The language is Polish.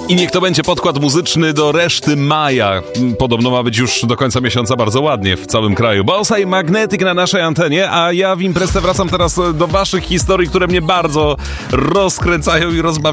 I niech to będzie podkład muzyczny do reszty maja. Podobno ma być już do końca miesiąca bardzo ładnie w całym kraju. Bossa i Magnetic na naszej antenie, a ja w imprezę wracam teraz do waszych historii, które mnie bardzo rozkręcają i rozbawiają.